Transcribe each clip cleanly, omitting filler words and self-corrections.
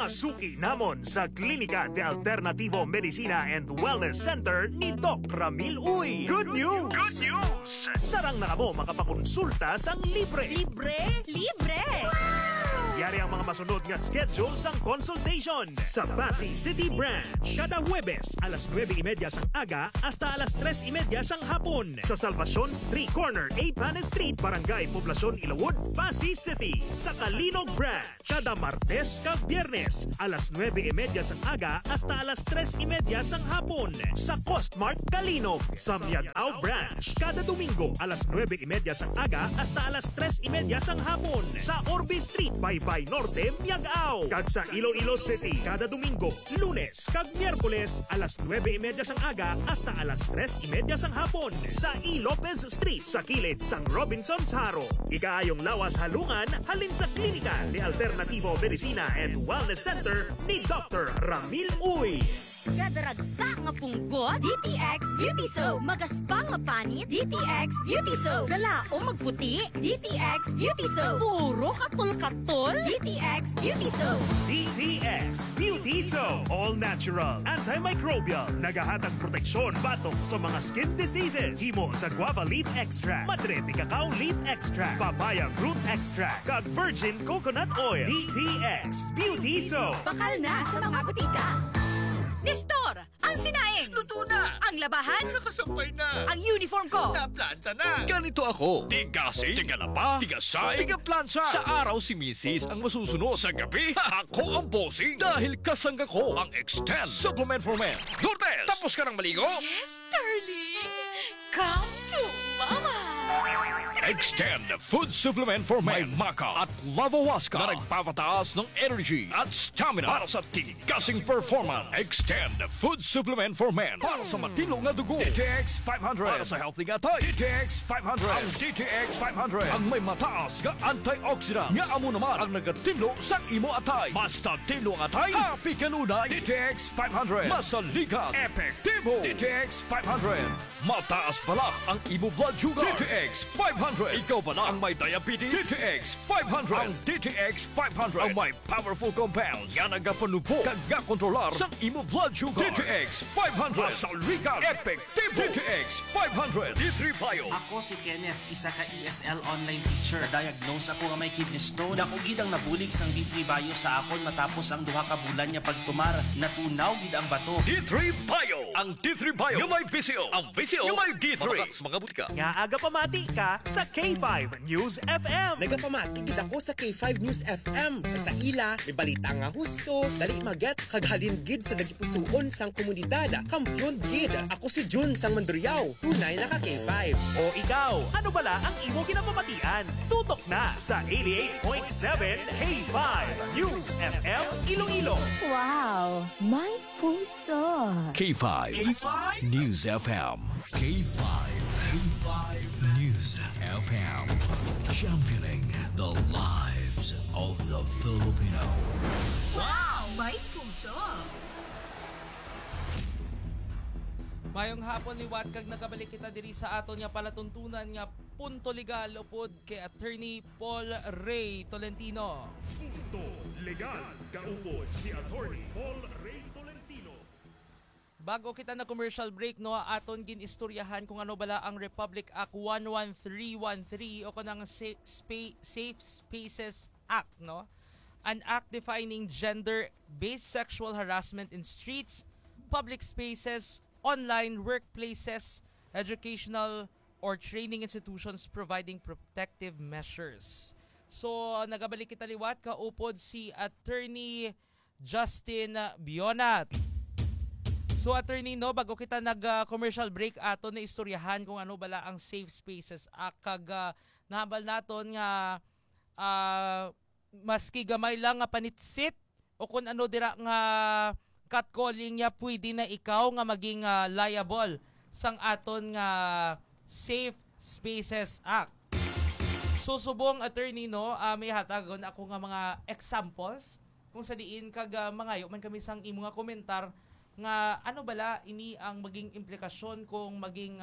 Pasuki namon sa Klinika de Alternativo Medicina and Wellness Center ni Doc Ramil Uy. Good news! Good news! Sarang na kamo makapakonsulta sang libre. Libre? Libre! Wow! Yari ang mga masunod nga schedule sang consultation sa Pasay City Branch. Kada Huwebes, alas 9:30 sang aga hasta alas 3:30 sang hapon. Sa Salvacion Street Corner, Panes Street, Barangay Poblacion, Ilawod, Pasay City. Sa Kalinog Branch, kada Martes kag Biyernes, alas 9:30 sang aga hasta alas 3:30 sang hapon. Sa Costmart Kalinog. Sa Miagao Branch, kada Domingo, alas 9:30 sang aga hasta alas 3:30 sang hapon. Sa Orbe Street, Baybay Norte, Miagao. Kag sa Iloilo City, kada Domingo, Lunes kag Miyerkules, alas 9:30 sang aga hasta alas 3:30 sang hapon. Sa E. Lopez Street, sa kilid sang Robinson's Haro. Ikaayong lawas halungan, halin sa Klinika ni Alternativo Medicina and Wellness Center ni Dr. Ramil Uy. Kadaragsa nga punggot, DTX Beauty Soap. Magaspang nga panit, DTX Beauty Soap. Gala o magputi, DTX Beauty Soap. Puro katol-katol, DTX Beauty Soap. DTX Beauty Soap. All natural, antimicrobial, nagahatag proteksyon batok sa mga skin diseases. Himo sa guava leaf extract, madre de cacao leaf extract, papaya fruit extract, kag virgin coconut oil. DTX Beauty Soap. Bakal na sa mga butika. Nestor, ang sinaing! Luto na! Ang labahan! Nakasampay na! Ang uniform ko! Naplanta na! Ganito ako. Tigasing, tigalaba, tigasay, tigaplansya. Sa araw si Mrs. ang masusunod. Sa gabi, ako ang bossing. Dahil kasangga ko ang Extend Supplement for Men. Lourdes, tapos ka ng maligo? Yes, darling! Come to Mama! Extend Food Supplement for Men. May Maca at Lavawaska na nagpapataas ng energy at stamina para sa tigasing performance. Extend Food Supplement for Men para sa matilong na dugo. DTX 500 para sa healthy gatay. DTX 500. Ang DTX 500 ang may mataas nga antioxidant nga amo naman ang nagatilo sa imo atay. Basta tilo ang atay, happy kanunay. DTX 500 masaligat, epektibo. DTX 500 mataas pala ang imo blood sugar. DTX 500. Ikaw pala ang may diabetes. DTX 500. Ang DTX 500 ang may powerful compounds nga nagapanupo kag kontrolar sa imo blood sugar. DTX 500 masaligat, epektibo. DTX 500 D3 Bio. Ako si Kenneth, isa ka ESL online teacher. Diagnose ako nga may kidney stone. Ako gid ang nabulig sang D3 Bio sa akon matapos ang duha ka bulan niya pagtumar. Natunaw gid ang bato. D3 Bio. Ang D3 Bio yung may VCO. Ang VCO yung may D3. Mga butika. Nga aga pamati ka sa K5 News FM. Nagapamati gid ako sa K5 News FM. Sa ila, may balita nga husto, dali magets kaghalin gid sa nagipusuon sang komunidad. Kampiyon gid. Ako si Jun sang Mandurriao. Tunay na ka K5. O ikaw, ano bala ang imo kinapamatian? Tutok na sa 88.7 K5 News FM Iloilo. Wow! May puso! K5. News FM. K5. News FM. Championing the lives of the Filipino. Wow! May puso! Mayong hapon liwat kag nagabalik kita diri sa aton nga palatuntunan nga punto legal upod kay Attorney Paul Ray Tolentino. Punto legal kaupod si Attorney Paul Ray Tolentino. Bago kita na commercial break no, aton ginistoryahan kung ano bala ang Republic Act 11313 o kanang Safe Spaces Act no. An act defining gender-based sexual harassment in streets, public spaces, online workplaces, educational or training institutions providing protective measures. So, nagabalik kita liwat, kaupod si Attorney Justin Bionat. So, Attorney, no, bago kita nag-commercial break, ato na istoryahan kung ano bala ang Safe Spaces Act. Kag nahabal naton nga maski gamay lang nga panitsit o kung ano dira nga catcalling niya, pwede na ikaw nga maging liable sang aton nga Safe Spaces Act. So subong attorney no, may hatagon ako nga mga examples kung sa diin kag mangayo man kami sang imo nga komentar nga ano bala ini ang maging implikasyon kung maging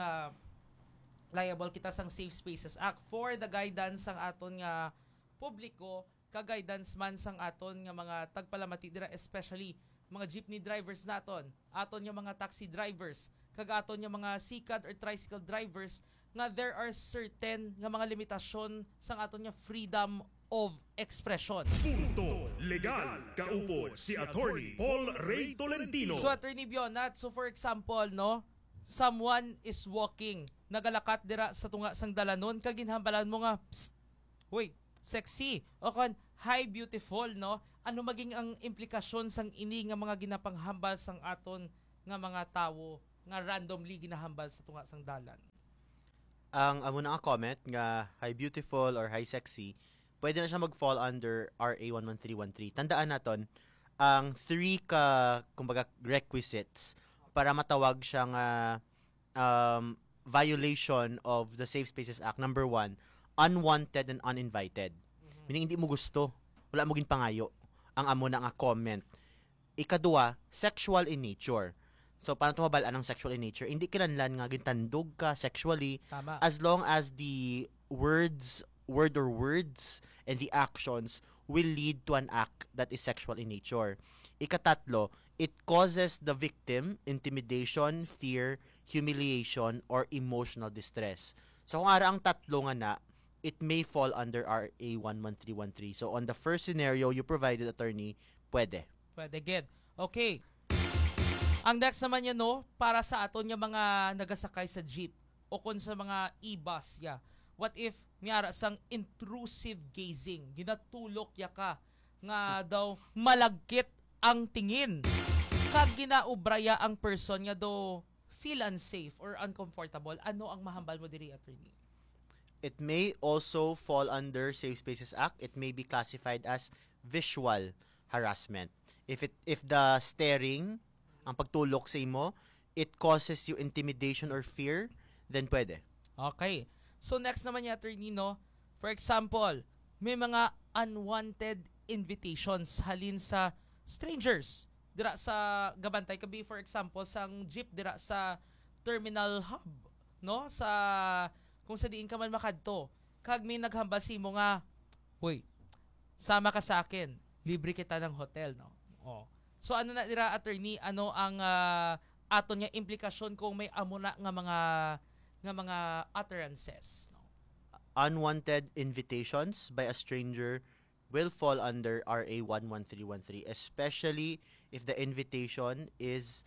liable kita sang Safe Spaces Act for the guidance sang aton nga publiko ka-guidance man sang aton nga mga tagpalamati dira, especially mga jeepney drivers naton, aton nga mga taxi drivers, kag aton nga mga sikad or tricycle drivers, nga there are certain nga mga limitasyon sang aton nga freedom of expression. Punto Legal. Kaupo si Attorney Paul Ray Tolentino. So Attorney Bionat, so for example, no, someone is walking, nagalakat dira sa tunga sang dalanon, kag ginhambalan mo nga, psst, huy, sexy, o kon, hi, beautiful, no? Ano maging ang implikasyon sang ini nga mga ginapanghambal sang aton nga mga tawo nga randomly ginahambal sa tunga sang dalan? Ang amo na nga comment nga hi beautiful or hi sexy, pwede na siya mag-fall under RA 11313. Tandaan naton, ang 3 kumbaga requisites para matawag siyang violation of the Safe Spaces Act. Number 1, unwanted and uninvited. Meaning hindi mo gusto, wala mo ginpangayo. Ang amo na nga comment. Ikadua, sexual in nature. So, paano tumabalaan ng sexual in nature? Hindi kinanlan nga gintandog ka sexually. Tama. As long as the word or words and the actions will lead to an act that is sexual in nature. Ikatatlo, it causes the victim intimidation, fear, humiliation, or emotional distress. So, kung ara ang tatlo nga na, it may fall under RA 11313. So, on the first scenario you provided, attorney, pwede. Pwede, good. Okay. Ang next naman yan, no, para sa aton yung mga nagasakay sa jeep o kung sa mga e-bus, yeah. What if miyara sang intrusive gazing, ginatulok ya ka nga daw malagkit ang tingin, kag ginaubraya ang person nga daw feel unsafe or uncomfortable, ano ang mahambal mo diri, attorney? It may also fall under Safe Spaces Act. It may be classified as visual harassment. If the staring, ang pagtulok sa imo, it causes you intimidation or fear, then pwede. Okay. So next naman yung attorney, no? For example, may mga unwanted invitations halin sa strangers dira sa gabantay kabi, for example sang jeep dira sa terminal hub, no, sa kung sa diin ka man makadto, kag may naghambasi mo nga, huy, sama ka sa akin, libre kita ng hotel, no? Oh. So ano na dira, attorney, ano ang aton nga implikasyon kung may amo na nga mga utterances, no? Unwanted invitations by a stranger will fall under RA 11313, especially if the invitation is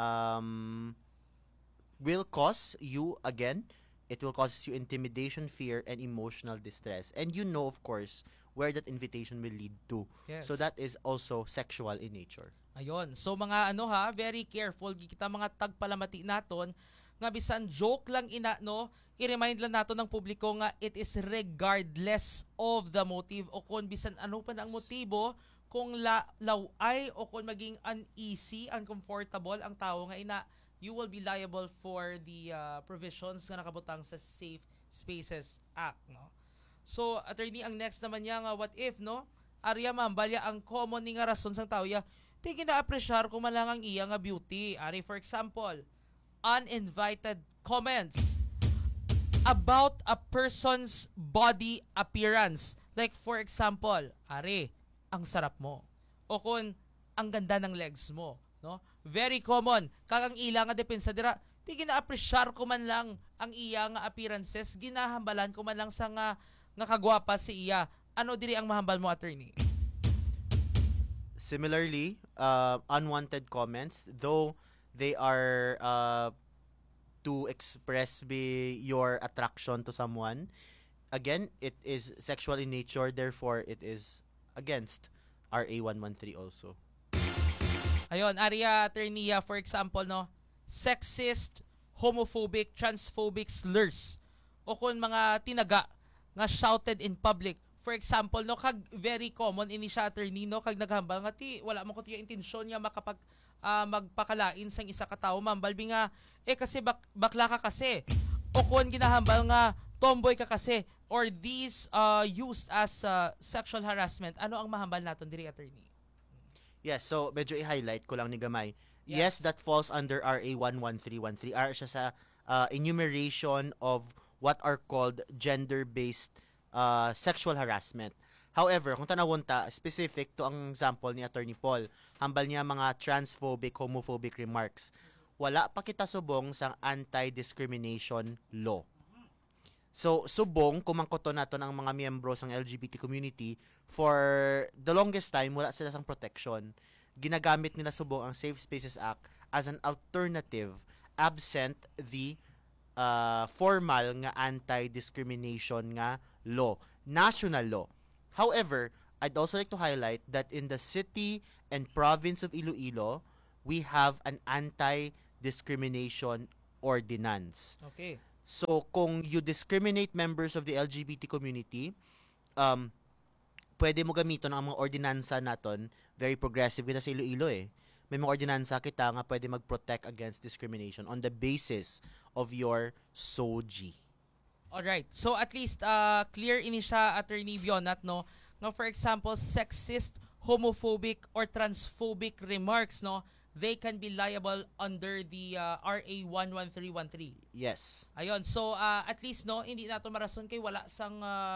will cause you, again, it will cause you intimidation, fear, and emotional distress. And you know, of course, where that invitation will lead to. Yes. So that is also sexual in nature. Ayon. So mga very careful kita mga tagpalamati naton nga bisan joke lang ina, no, i-remind lang nato ng publiko nga it is regardless of the motive o kung bisan ano pa ang motibo, kung laway o kung maging uneasy, uncomfortable ang tao nga ina, you will be liable for the provisions nga nakabutang sa Safe Spaces Act, no? So, attorney, ang next naman niya nga what if, no? Arya mambalya ang common ni nga rason sang tao ya, di gina-appreciate kung man lang ang iya nga beauty. Ari, for example, uninvited comments about a person's body appearance. Like, for example, ari, ang sarap mo. O kung ang ganda ng legs mo, no? Very common. Kag ang ila nga depensa dira, di gina-appreciate ko man lang ang iya nga appearances, ginahambalan ko man lang sa nga kagwapa si iya. Ano diri ang mahambal mo, attorney? Similarly, unwanted comments, though they are to express your attraction to someone, again, it is sexual in nature, therefore it is against RA 113 also. Ayon, Arya, attorney, for example, no, sexist, homophobic, transphobic slurs o kung mga tinaga nga shouted in public. For example, no, kag very common ini siya, attorney, no, kag naghambal nga ti wala man ko ti intensyon nga magpakalain sang isa ka tawo, mambalbi nga kasi bakla ka kasi o kung ginahambal nga tomboy ka kasi, or these used as sexual harassment. Ano ang mahambal naton diri, attorney? Yes, so medyo i-highlight ko lang ni gamay. Yes, that falls under RA 11313. Siya sa enumeration of what are called gender-based sexual harassment. However, kung tanawon ta, specific to ang example ni Attorney Paul, hambal niya mga transphobic, homophobic remarks. Wala pa kita subong sa anti-discrimination law. So, subong, kumangkoto nato ng mga miyembro ng LGBT community, for the longest time, wala sila sang protection. Ginagamit nila subong ang Safe Spaces Act as an alternative absent the formal nga anti-discrimination nga law, national law. However, I'd also like to highlight that in the city and province of Iloilo, we have an anti-discrimination ordinance. Okay. So, kung you discriminate members of the LGBT community, pwede mo gamiton ang mga ordinansa naton. Very progressive kita sa Iloilo May mga ordinansa kita nga pwede mag-protect against discrimination on the basis of your SOGI. Alright. So at least clear ini siya, Attorney Bionat, no? Nga for example, sexist, homophobic, or transphobic remarks, no? They can be liable under the RA 11313. Yes. Ayun. So at least, no, hindi nato marason kay wala sang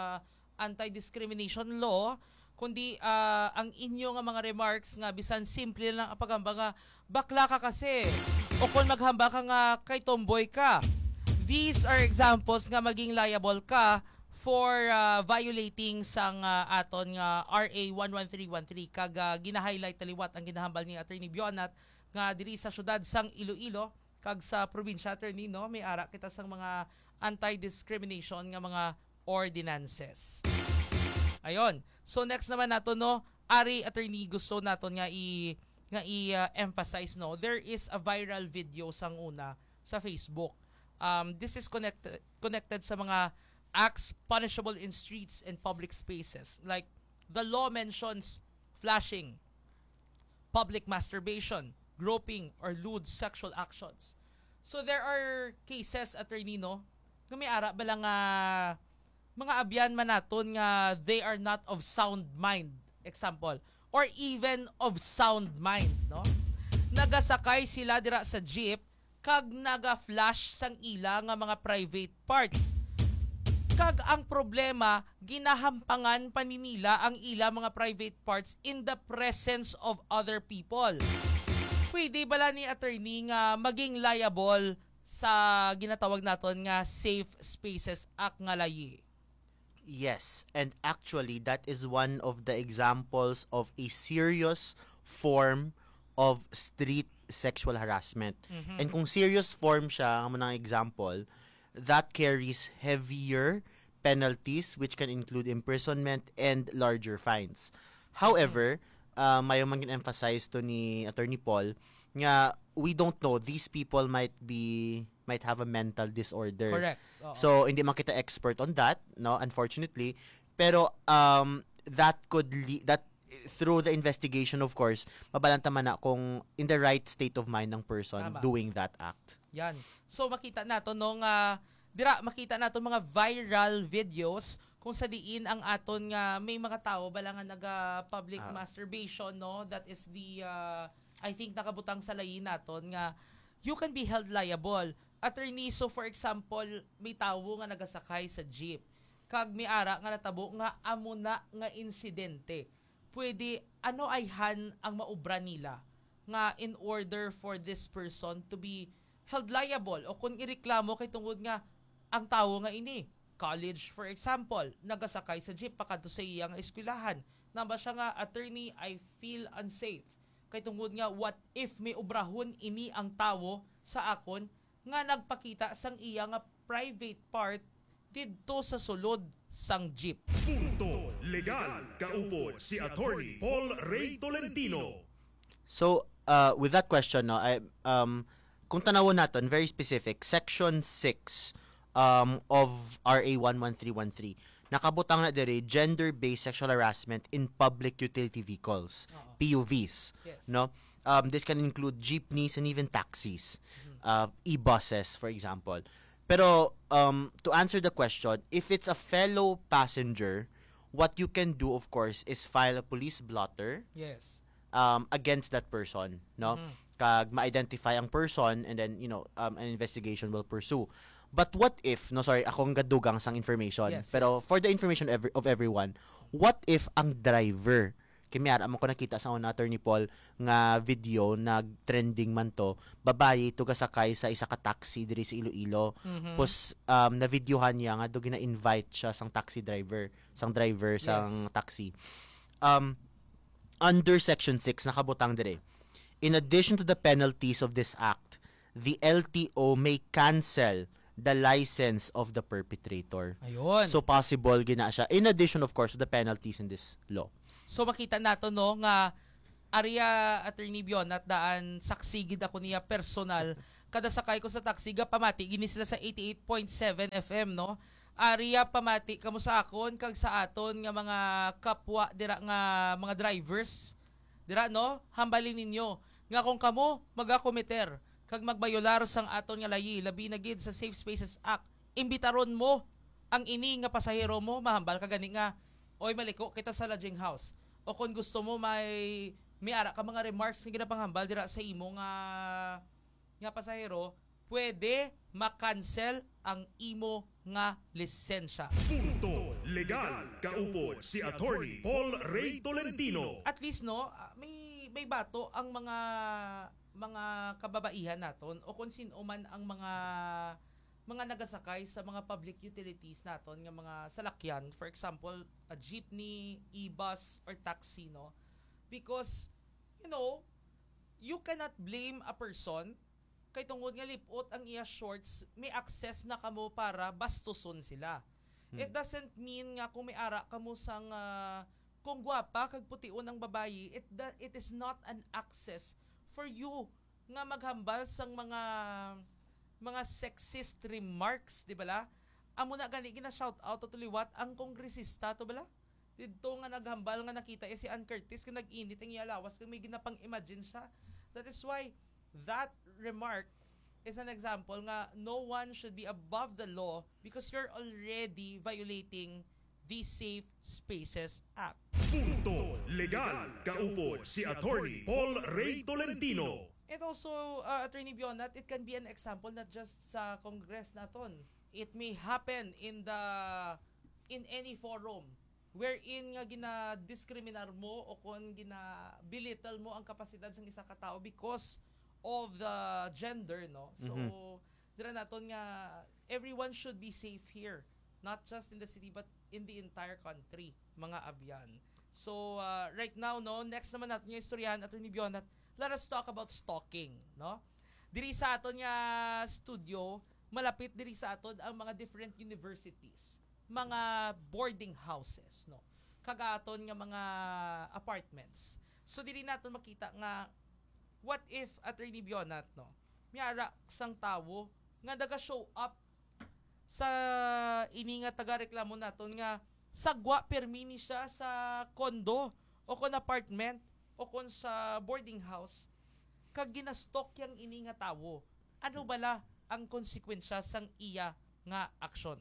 anti-discrimination law, kundi ang inyo nga mga remarks nga bisan simple lang ang paghamba nga bakla ka kasi o kung maghamba ka nga kay tomboy ka. These are examples nga maging liable ka for violating sang aton nga RA 11313 kag gina-highlight taliwat ang ginahambal ni Attorney Bionat nga diri sa syudad sang Iloilo kag sa probinsya, Attorney, no, may ara kita sang mga anti-discrimination nga mga ordinances. Ayon. So next naman nato, no, Ari, Attorney, gusto naton nga i-emphasize, no, there is a viral video sang una sa Facebook. This is connected sa mga acts punishable in streets and public spaces. Like, the law mentions flashing, public masturbation, groping, or lewd sexual actions. So there are cases, Attorney, no, nga may ara ba lang mga abyan man naton nga they are not of sound mind, example, or even of sound mind, no? Nagasakay sila dira sa jeep kag naga-flash sang ila nga mga private parts. Kag ang problema, ginahampangan pa ni nila ang ila mga private parts in the presence of other people. Pwede bala ni Attorney nga maging liable sa ginatawag naton nga Safe Spaces Act nga layi? Yes, and actually that is one of the examples of a serious form of street sexual harassment. Mm-hmm. And kung serious form siya, ang mga example, that carries heavier penalties which can include imprisonment and larger fines. However, mayo man emphasize to ni Attorney Paul nga we don't know, these people might have a mental disorder. Correct. So hindi man kita expert on that, no, unfortunately. Pero that could that through the investigation, of course, mabalanta man na kung in the right state of mind ng person Tama. doing that act. Yan. So makita nato nung makita nato mga viral videos kung sa diin ang aton nga may mga tao bala nga naga public masturbation, no, that is the I think nakabutang sa layin naton nga you can be held liable. Attorney, so for example, may tao nga nagasakay sa jeep kag may ara nga natabo nga amo na nga insidente. Pwede ano ayhan ang maubra nila nga in order for this person to be held liable o kung ireklamo kay tungod nga ang tao nga ini college, for example, nagasakay sa jeep pakadto sa iyang eskwelahan, namba siya nga, attorney, I feel unsafe kay tungod nga what if may ubrahon ini ang tao sa akon nga nagpakita sang iya nga private part didto sa sulod sang jeep. Punto Legal. Kaupod si Attorney Paul Ray Tolentino. So, with that question, no, kung tanawon natin, very specific, Section 6 of RA 11313, nakabutang na diri gender-based sexual harassment in public utility vehicles, PUVs. Yes. No? This can include jeepneys and even taxis, e-buses, for example. Pero, to answer the question, if it's a fellow passenger, what you can do, of course, is file a police blotter Yes. against that person, no? Kag ma-identify ang person and then, an investigation will pursue. But what if, akong gadugang sang information, Yes, pero for the information of everyone, what if ang driver kami ara mo ko nakita sa una Attorney Paul nga video nag-trending man to, babae to gasakay sa isa ka taxi diri sa Iloilo. Pos na videohan niya nga do gina-invite siya sang taxi driver, sang taxi. Under section 6 nakabutang dire. In addition to the penalties of this act, the LTO may cancel the license of the perpetrator. Ayun. So possible gina siya in addition of course to the penalties in this law. So makita nato no nga Arya Attorney Bionat daan saksigid ako niya personal kada sakay ko sa taxi ga pamati gini sila sa 88.7 FM no. Arya pamati kamo sa akon kag sa aton nga mga kapwa dira nga mga drivers dira no, hambalin ninyo nga kung kamo magakomiter kag magbayolar sang aton nga layi labi na gid sa Safe Spaces Act, imbitaron mo ang ini nga pasahero mo mahambal ka gani nga oy maliko kita sa lodging house. O kung gusto mo may ara ka mga remarks nga ginapanghambal dira sa imo nga pasahero, pwede ma-cancel ang imo nga lisensya. Punto legal. Kaupod si Attorney Paul Ray Tolentino. At least no, may bato ang mga kababaihan naton o kung sino man ang mga nagasakay sa mga public utilities naton nga mga salakyan, for example a jeepney, e-bus or taxi no, because you know you cannot blame a person kay tungod nga lipot ang iya shorts, may access na kamo para bastuson sila. It doesn't mean nga kung may ara kamo sang kung gwapa kag putiun ang babayi, it is not an access for you nga maghambal sang mga sexist remarks, di bala? Amo na gani gina shout out to liwat ang kongresista to bala? Dito nga naghambal nga nakita si Ann Curtis nga nag-init ang ialawas kung may ginapang imagine siya. That is why that remark is an example nga no one should be above the law because you're already violating the Safe Spaces Act. Punto legal. Kaupod si Attorney Paul Ray Tolentino. And also, Attorney Bionat, it can be an example not just sa Congress naton. It may happen in any forum wherein nga gina-discriminar mo o kung gina-belittle mo ang kapasidad ng isa ka tao because of the gender, no? So, dira naton nga everyone should be safe here, not just in the city but in the entire country, mga abyan. So, right now, no, next naman natin yung istoryahan, Attorney Bionat, let us talk about stalking, no? Diri sa aton nga studio, malapit diri sa aton ang mga different universities, mga boarding houses, no? Kagaton nga mga apartments. So diri naton makita nga what if Attorney Bionat, no? Miara sang tawo nga daga show up sa ini nga taga-reklamo naton nga sagwa permini siya sa condo o kon apartment o kung sa boarding house, kag ginastok yang ini nga tawo, ano bala ang konsekwensya sang iya nga action?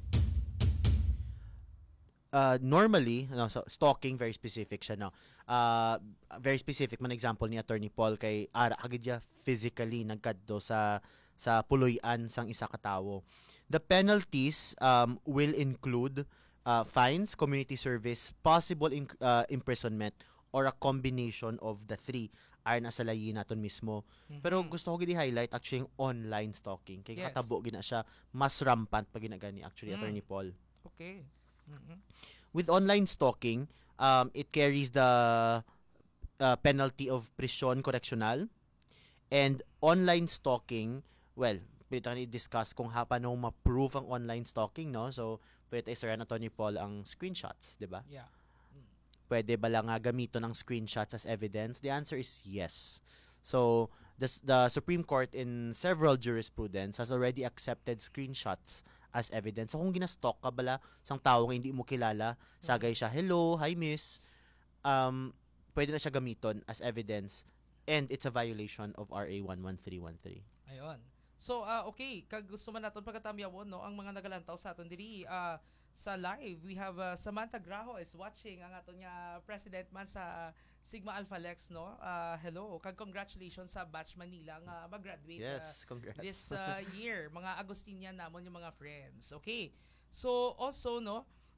Normally, so stalking very specific siya no. Very specific man example ni Attorney Paul kay ara agid physically nagkadto sa puloy-an sang isa ka tawo. The penalties will include fines, community service, possible imprisonment or a combination of the three ayon sa layi naton mismo. Pero gusto ko gid highlight actually yung online stalking kay katabo gina siya mas rampant pag ginagani actually Attorney Paul. Okay. With online stalking, it carries the penalty of prison correctional, and online stalking, well, pwede tayo i-discuss kung paano ma-prove ang online stalking, no? So, pwede tayo Attorney Paul ang screenshots, di ba? Yeah. Pwede ba lang gamiton ng screenshots as evidence? The answer is yes. So, the Supreme Court in several jurisprudence has already accepted screenshots as evidence. So, kung ginastalk ka bala sang tao nga hindi mo kilala, sagay siya, hello, hi miss, pwede na siya gamiton as evidence and it's a violation of RA 11313. Ayun. So, okay, kag gusto man naton pagkatamyawon, no, ang mga nagalantaw sa aton diri sa live, we have Samantha Graho is watching ang aton nga president man sa Sigma Alpha Lex, no? Hello, kag congratulations sa Batch Manila nga mag-graduate congrats. this year. Mga Agustinian namon yung mga friends. Okay. So also, no,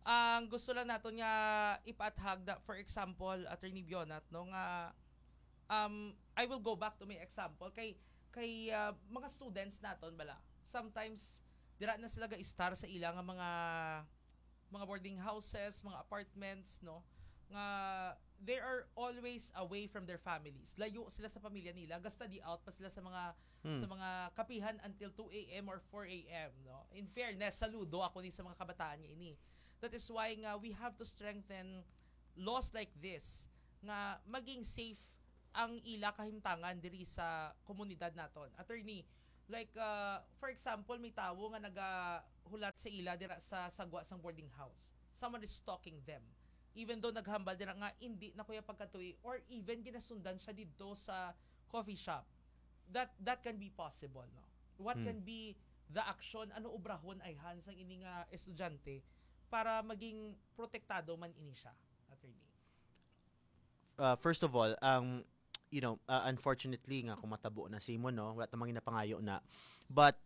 Ang gusto lang naton nga ipathag that, for example, Attorney Bionat, no, nga I will go back to my example kay mga students naton bala. Sometimes dira na sila ga-star sa ilang mga boarding houses, mga apartments, no, nga they are always away from their families. Layo sila sa pamilya nila, ga-study out pa sila sa mga kapihan until 2 a.m. or 4 a.m. no. In fairness, saludo ako ni sa mga kabataan nga ini. That is why nga we have to strengthen laws like this nga maging safe ang ila kahimtangan diri sa komunidad naton. Attorney, like for example, may tawo nga nagahulat sa ila dira sa sagwa sang boarding house. Someone is stalking them. Even though naghambal dira nga hindi na kuya pagkatuig or even ginasundan siya didto sa coffee shop. That can be possible, no. What can be the action, ano obrahon ay hands ang ini nga estudyante para maging protektado man ini siya, attorney? First of all, unfortunately nga kung matabo na si mo, no, wala tamang napangayo na. But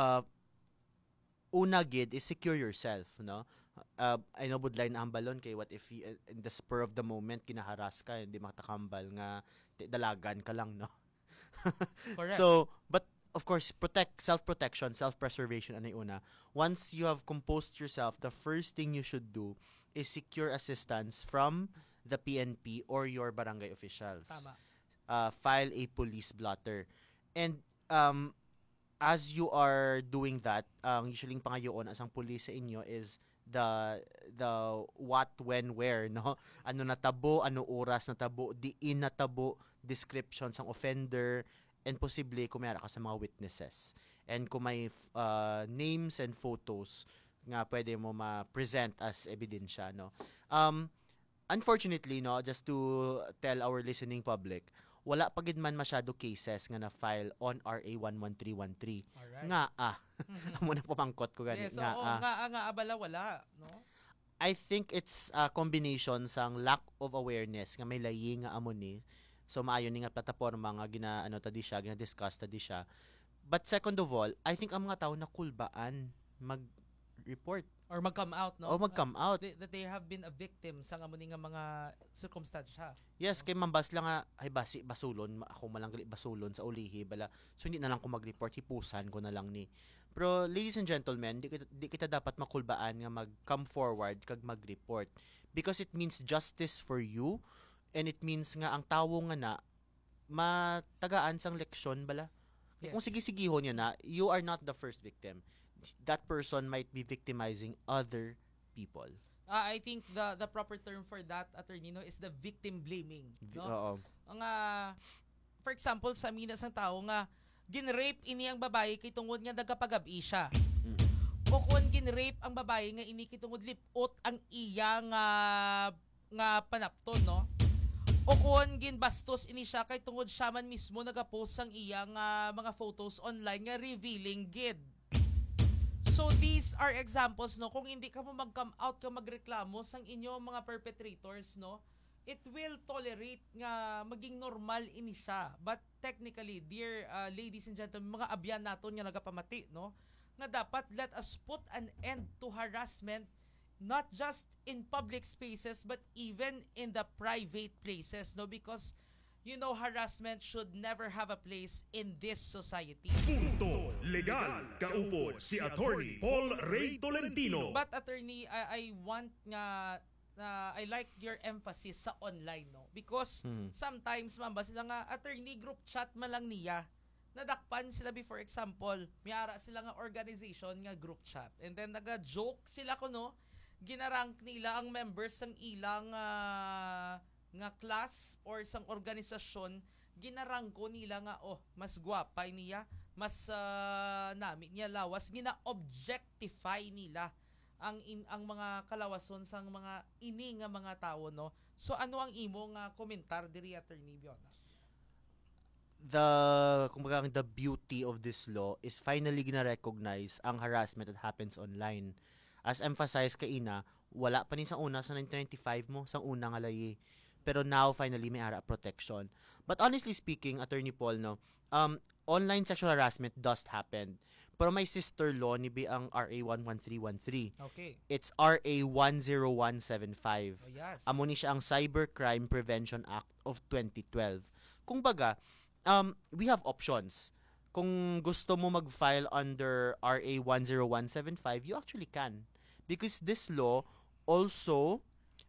una gid is secure yourself, no. I know budlay na ang balon kay what if in the spur of the moment kinaharas ka, hindi matakambal nga dalagan ka lang, no. Correct. So, but of course, self-protection, self-preservation anay una. Once you have composed yourself, the first thing you should do is secure assistance from the PNP or your barangay officials. Tama. File a police blotter. And as you are doing that, usually pangayoon as ang police sa inyo is the what, when, where, no? Ano natabo, ano oras natabo, diin natabo, description sang offender, and posible kumara ka sa mga witnesses. And kung may names and photos nga pwede mo ma-present as ebidensya, no. Unfortunately, no, just to tell our listening public, wala pa gid man masyado cases nga na-file on RA 11313. Alright. Nga amo na pamangkot ko gani. Yes, nga abala wala, no. I think it's a combination sang lack of awareness nga may layi nga amo ni. So maayo ni nga plataporma nga gina-discuss tadi siya. But second of all, I think ang mga tao na kulbaan mag-report Or mag-come out, no? o mag-come out. That they have been a victim sa nga nga mga circumstansya. Yes, kay mambas lang nga ay basulon, ako malang gali basulon sa ulihi bala. So hindi na lang ko mag-report, hipusan ko na lang ni. Pero ladies and gentlemen, di kita dapat makulbaan nga mag-come forward kag mag-report because it means justice for you. And it means nga ang tawo nga na matagaan sang leksyon bala. Yes. Kung sige-sigihon niya na, you are not the first victim. That person might be victimizing other people. I think the proper term for that, attorney, no, is the victim blaming, no? Oo. Ang for example, sa mina sang tao nga ginrape ini ang babae kay tungod nga nagapagabi siya. O kung ginrape ang babae nga ini kay tungod lipot ang iya nga panapton, no? O kung ginbastos ini siya kay tungod siya man mismo nagapost sang iyang mga photos online nga revealing gid. So these are examples, no, kung hindi ka mo mag-come out ka magreklamo sang inyo mga perpetrators, no, it will tolerate nga maging normal ini siya. But technically, dear ladies and gentlemen, mga abyan naton nga nagapamati, no, nga dapat let us put an end to harassment not just in public spaces but even in the private places, no, because you know harassment should never have a place in this society. Punto Legal. Kaupo si Attorney Paul Ray Tolentino. But attorney, I want nga I like your emphasis sa online, no, because sometimes mamba sila nga attorney group chat man lang niya nadakpan sila for example may ara sila nga organization nga group chat and then naga-joke sila ko, no, ginarank nila ang members ng ilang nga class or sang organisasyon, ginarangko nila nga mas gwapay niya, mas nami niya lawas, gina-objectify nila ang mga kalawason sang mga ini nga mga tao, no. So ano ang imo nga komentar diri attorney Biona? The beauty of this law is finally gina-recognize ang harassment that happens online. As emphasized kaina, wala pa ni sa una sa 1995 mo, sa una nga layi. Pero now, finally, may ara protection. But honestly speaking, Attorney Paul, no, online sexual harassment does happen. Pero may sister law ni bi ang RA 11313. Okay. It's RA 10175. Oh, yes. Amo ni siya ang Cybercrime Prevention Act of 2012. Kung baga, we have options. Kung gusto mo mag-file under RA 10175, you actually can. Because this law also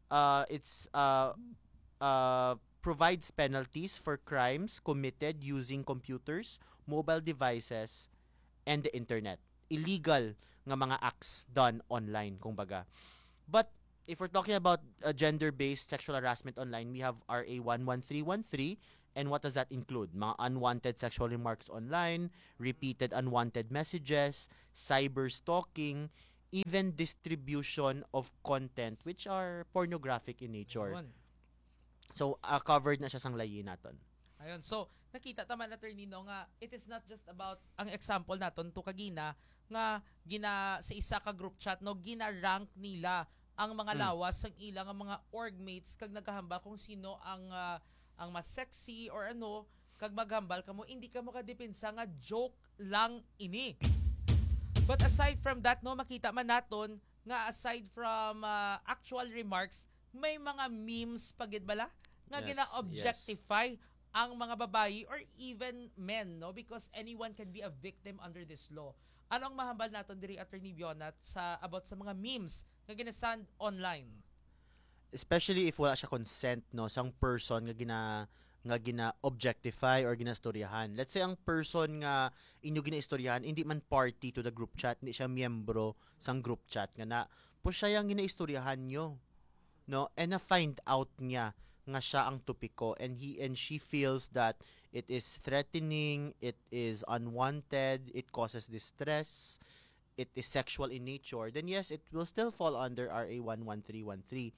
provides penalties for crimes committed using computers, mobile devices, and the internet. Illegal nga mga acts done online, kung baga. But if we're talking about gender-based sexual harassment online, we have RA 11313. And what does that include? Mga unwanted sexual remarks online, repeated unwanted messages, cyber stalking, even distribution of content which are pornographic in nature. Ayun. So, covered na siya sang layi naton. Ayun. So, nakita taman attorney no nga it is not just about ang example naton to kagina nga sa isa ka group chat no gina-rank nila ang mga lawas sang ilang mga orgmates kag naghahambal kung sino ang mas sexy or ano kag maghambal kamo hindi ka makadepensa nga joke lang ini. But aside from that no makita man naton nga aside from actual remarks may mga memes pagid bala nga gina-objectify ang mga babae or even men no because anyone can be a victim under this law. Ano ang mahambal naton diri Attorney Bionat about sa mga memes nga ginasend online? Especially if wala siya consent no sang person nga gina-objectify or ginastoryahan. Let's say ang person nga inyo ginaistoryahan hindi man party to the group chat, hindi siya miyembro sang group chat nga na po siya yung ginaistoryahan nyo. No, and na find out niya nga siya ang tupiko and he and she feels that it is threatening, it is unwanted, it causes distress, it is sexual in nature, then yes, it will still fall under RA 11313.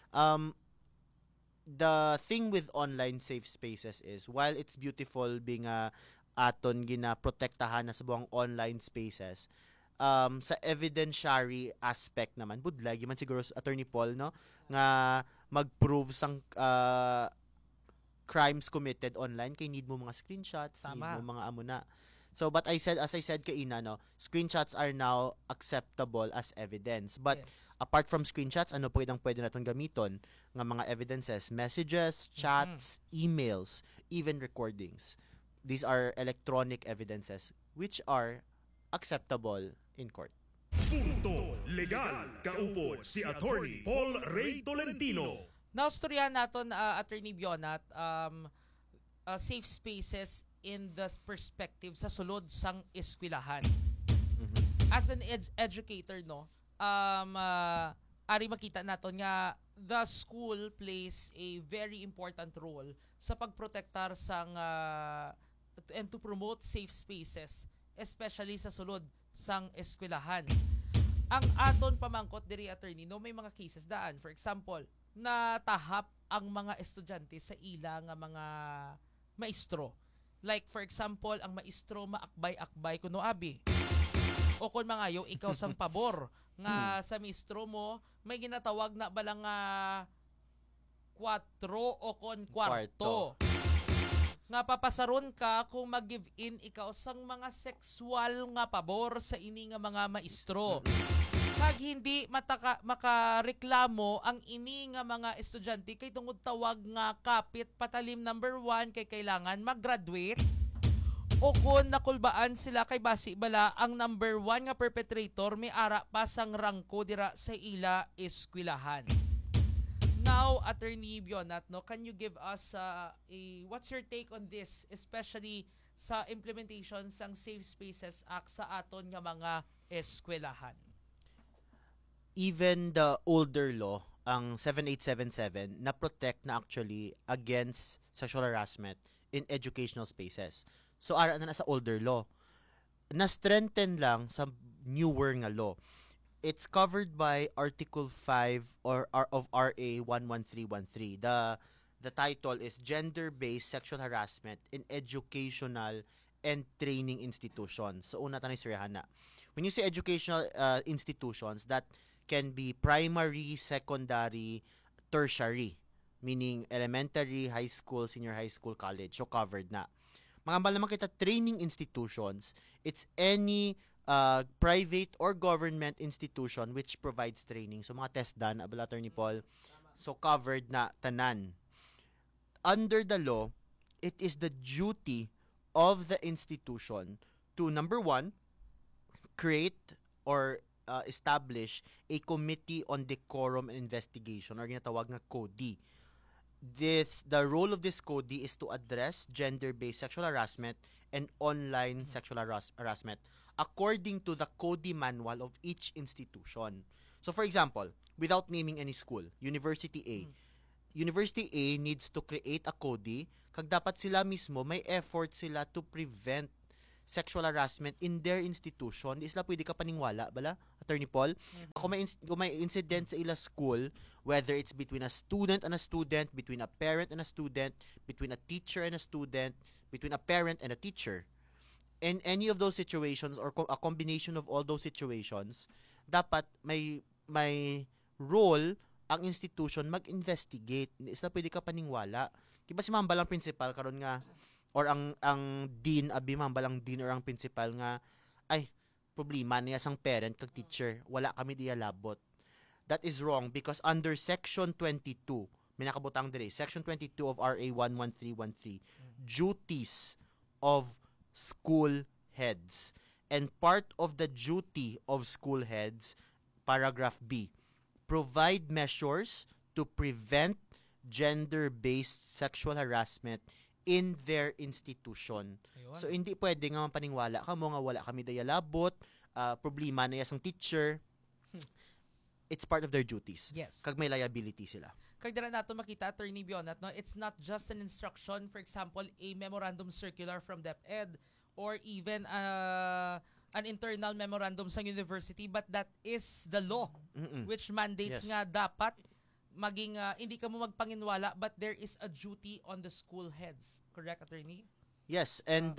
The thing with online safe spaces is while it's beautiful being aton gina-protektahan na sa buong online spaces, sa evidentiary aspect naman budlay man siguro Attorney Paul no nga mag-prove sang crimes committed online kay need mo mga screenshots, Tama. need mo mga amuna. So but as I said kaina no, screenshots are now acceptable as evidence. But Yes. apart from screenshots, ano pwede naton gamiton nga mga evidences, messages, chats, emails, even recordings. These are electronic evidences which are acceptable in court. Punto Legal. Kaupo si Attorney Paul Ray Tolentino. Naustoryahan naton Attorney Bionat safe spaces in the perspective sa sulod sang eskwelahan. As an educator no ari makita naton nga the school plays a very important role sa pagprotektar sang and to promote safe spaces especially sa sulod sang eskwelahan. Ang aton pamangkot diri attorney no may mga cases daan. For example, natahap ang mga estudyante sa ila nga mga maestro. Like for example, ang maestro maakbay-akbay kuno abi. O kun mga yo ikaw sang pabor nga sa maestro mo may ginatawag na balang 4 o kon kwarto. Nga papasaron ka kung mag-give in ikaw sang mga sexual nga pabor sa ini nga mga maestro. Kag hindi makareklamo ang ini nga mga estudyante kay tungod tawag nga kapit patalim number 1 kay kailangan mag-graduate o kung nakulbaan sila kay basi bala ang number 1 nga perpetrator may ara pa sang rangko dira sa ila eskwelahan. Now, Attorney Bionat, no, can you give us what's your take on this, especially sa implementation sang Safe Spaces Act sa aton nga mga eskwelahan? Even the older law, ang 7877, na-protect na actually against sexual harassment in educational spaces. So, ara na sa older law. Na-strengthen lang sa newer nga law. It's covered by Article 5 of RA 11313. The title is Gender-Based Sexual Harassment in Educational and Training Institutions. So, una tanay siryahan na. When you say educational institutions, that can be primary, secondary, tertiary, meaning elementary, high school, senior high school, college. So, covered na. Mga naman kita training institutions, it's any private or government institution which provides training. So mga TESDA, abala Attorney Paul. So covered na tanan. Under the law, it is the duty of the institution to, number one, create or establish a committee on decorum and investigation, or ginatawag nga CODI. The role of this CODI is to address gender-based sexual harassment and online sexual harassment according to the CODI manual of each institution. So for example, without naming any school, University A. University A needs to create a CODI kag dapat sila mismo may effort sila to prevent sexual harassment in their institution. Di sila pwede ka paningwala, bala, Attorney Paul? Kung may incident sa ila school, whether it's between a student and a student, between a parent and a student, between a teacher and a student, between a parent and a teacher, in any of those situations or a combination of all those situations, dapat may role ang institution mag-investigate. Di sila pwede ka paningwala. Diba si Ma'am Balang principal karon nga, or ang dean, Ma'am Balang dean or ang principal nga, ay, problema niya sang parent kag teacher, wala kami diya labot. That is wrong because under Section 22, may nakabutang dire, Section 22 of RA 11313, duties of school heads. And part of the duty of school heads, paragraph B, provide measures to prevent gender-based sexual harassment in their institution. Ayun. So hindi pwede nga paningwala kamo nga wala kami daya labot, problema na yasang teacher. It's part of their duties. Yes. Kag may liability sila. Kag dira nato makita, Attorney Bionat, no, it's not just an instruction, for example, a memorandum circular from DepEd or even an internal memorandum sa university, but that is the law which mandates Yes. nga dapat maging hindi ka mo magpanginwala, but there is a duty on the school heads. Correct, Attorney? Yes, and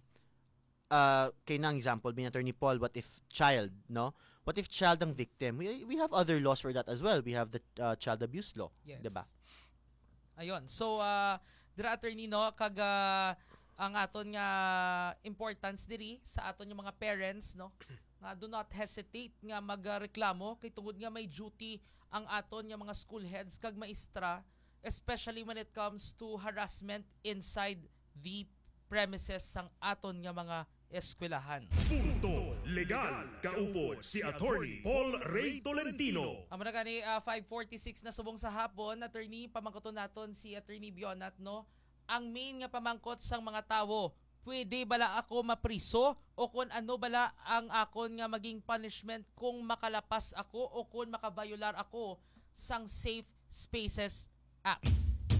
kay nang example bin Attorney Paul, what if child, no? What if child ang victim? We have other laws for that as well. We have the child abuse law, Yes. 'di ba? Ayun. So dira, Attorney, no, kag ang aton nga importance diri sa aton yung mga parents, no, nga do not hesitate nga magreklamo kay tungod nga may duty ang aton nga mga school heads kag maestra, especially when it comes to harassment inside the premises sang aton nga mga eskwelahan. Punto Legal. Kaupod si Attorney Paul Ray Tolentino. Amo na gani 5:46 na subong sa hapon, Attorney, pamangkoton naton si Attorney Bionat, no. Ang main nga pamangkot sang mga tawo, pwede bala ako mapriso o kung ano bala ang akon nga maging punishment kung makalapas ako o kung makabayular ako sang Safe Spaces Act?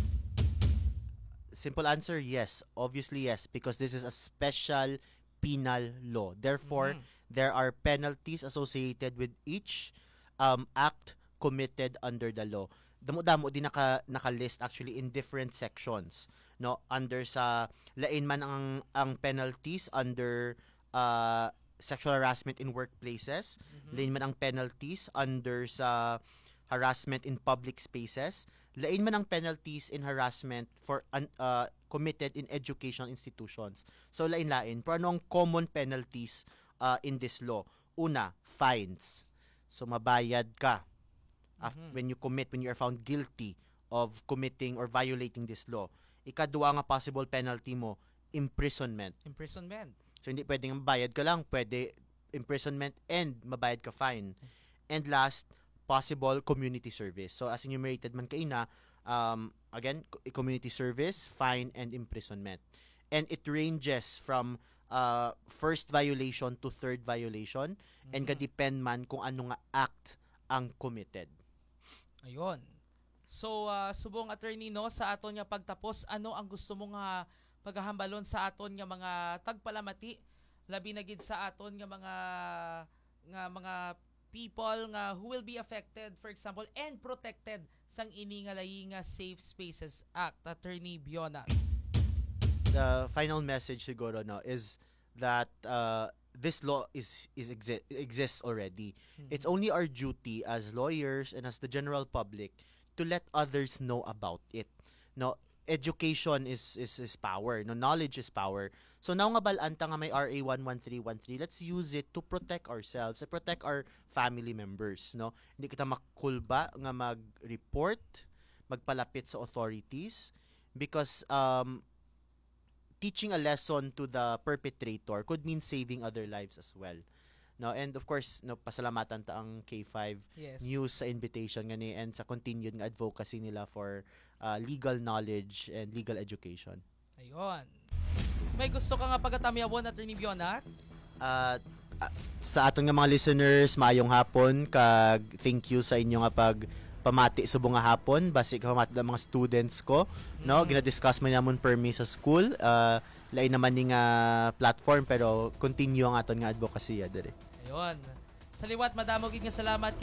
Simple answer, yes. Obviously, yes, because this is a special penal law. Therefore, there are penalties associated with each act committed under the law. Damo-damo din naka-list actually in different sections, no, under sa lain man ang penalties under sexual harassment in workplaces, lain man ang penalties under sa harassment in public spaces, lain man ang penalties in harassment for committed in educational institutions. So lain-lain, pero anong common penalties in this law? Una, fines. So mabayad ka when you are found guilty of committing or violating this law. Ikaduwa nga possible penalty mo, imprisonment. Imprisonment. So hindi pwedeng mabayad ka lang, pwede imprisonment and mabayad ka fine. And last, possible community service. So as enumerated man kaina, again, community service, fine, and imprisonment. And it ranges from first violation to third violation, and kadepend man kung ano nga act ang committed. Ayun. So, subong, Attorney, no, sa aton nga pagtapos, ano ang gusto mong paghahambalon sa aton nga mga tagpalamati, labi na gid sa aton nga mga people nga who will be affected, for example, and protected sang ini nga layi nga Safe Spaces Act, Attorney Bionat? The final message siguro, no, is that this law exists already. It's only our duty as lawyers and as the general public to let others know about it. No, education is power, no, knowledge is power. So now nga balanta nga may RA 11313, let's use it to protect ourselves, to protect our family members, no. Hindi kita makulba nga mag-report, magpalapit sa authorities because teaching a lesson to the perpetrator could mean saving other lives as well. No, and of course, no, pasalamatan ta ang K5 Yes. News sa invitation gani and sa continued nga advocacy nila for legal knowledge and legal education. Ayun. May gusto ka nga pagatamyawon, Attorney Biona? Sa aton nga mga listeners, maayong hapon kag thank you sa inyo nga pag pamati subong nga hapon, basi ka pamati lang mga students ko, no, gina-discuss man namon permi sa school, lain naman ni nga platform pero continue ang aton nga advocacy dire. Ayun. Sa liwat, madamo gid nga salamat